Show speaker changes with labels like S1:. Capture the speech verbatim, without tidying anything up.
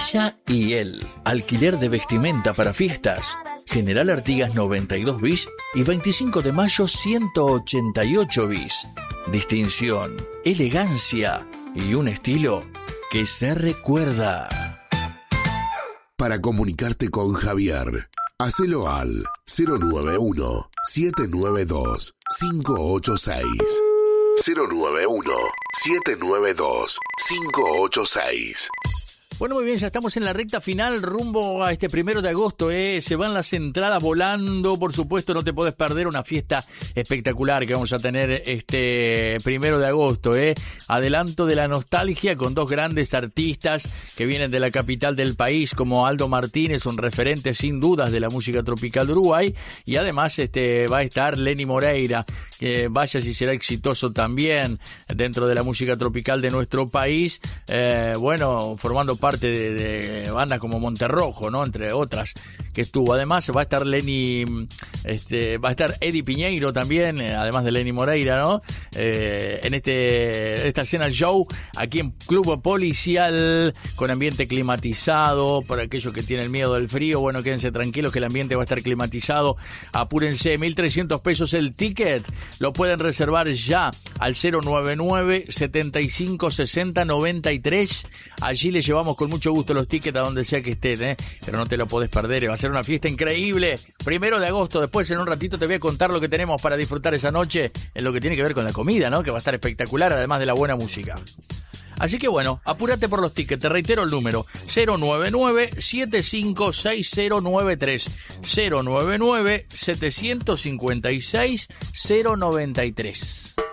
S1: Ella y él. Alquiler de vestimenta para fiestas. General Artigas noventa y dos bis y veinticinco de mayo ciento ochenta y ocho bis. Distinción, elegancia y un estilo que se recuerda.
S2: Para comunicarte con Javier, hacelo al cero nueve uno, siete nueve dos, cinco ocho seis. cero nueve uno, siete nueve dos, cinco ocho seis.
S1: Bueno, muy bien, ya estamos en la recta final rumbo a este primero de agosto, ¿eh? Se van las entradas volando, por supuesto, no te podés perder una fiesta espectacular que vamos a tener este primero de agosto, ¿eh? Adelanto de la nostalgia con dos grandes artistas que vienen de la capital del país, como Aldo Martínez, un referente sin dudas de la música tropical de Uruguay, y además este va a estar Lenny Moreira, que vaya si será exitoso también dentro de la música tropical de nuestro país, eh, bueno, formando parte De, de bandas como Monterrojo, ¿no? Entre otras que estuvo. Además va a estar Lenny, este, va a estar Eddie Piñeiro también, eh, además de Lenny Moreira, ¿no? Eh, en este esta escena show aquí en Club Policial, con ambiente climatizado, para aquellos que tienen miedo del frío, bueno, quédense tranquilos que el ambiente va a estar climatizado. Apúrense, mil trescientos pesos el ticket, lo pueden reservar ya al cero nueve nueve, setenta y cinco, sesenta, noventa y tres. Allí le llevamos con mucho gusto los tickets a donde sea que estén, ¿eh? Pero no te lo podés perder, va a ser una fiesta increíble. Primero de agosto, después en un ratito te voy a contar lo que tenemos para disfrutar esa noche en lo que tiene que ver con la comida, ¿no? Que va a estar espectacular, además de la buena música. Así que bueno, apúrate por los tickets, te reitero el número, cero nueve nueve, siete cinco seis cero nueve tres, cero nueve nueve, siete cinco seis cero nueve tres.